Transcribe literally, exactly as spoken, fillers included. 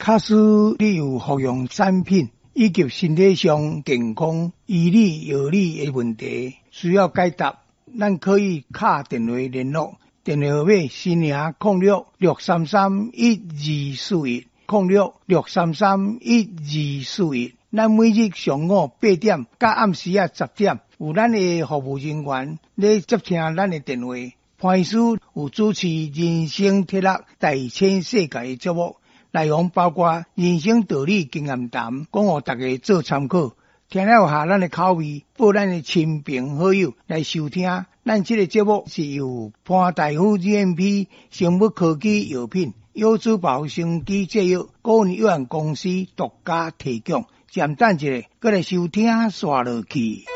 假使你有服用产品以及身体上健康、医理药理的问题需要解答，咱可以打电话联络，电话号码是零零六六三三一二四一零六六三三一二四一。咱每日上午八点到暗时啊十点，有咱的服务人员咧接听咱的电话。潘医师有主持人生铁乐大千世界的节目，内容包括人生道理、经验谈，讲互大家做参考。听了有下咱的口味，报咱的亲朋好友来收听。咱这个节目是由潘大夫 G M P 生物科技药品优质保生机制药股份有限公司独家提供。暂等一下，再来收听刷落去。